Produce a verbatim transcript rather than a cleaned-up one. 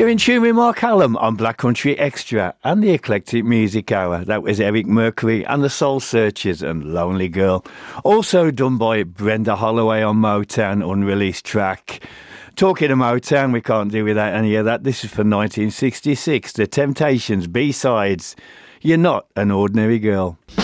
You're in tune with Mark Hallam on Black Country Extra and the Eclectic Music Hour. That was Eric Mercury and the Soul Searchers and Lonely Girl. Also done by Brenda Holloway on Motown, unreleased track. Talking of Motown, we can't do without any of that. This is for nineteen sixty-six, The Temptations, B-sides. You're Not an Ordinary Girl.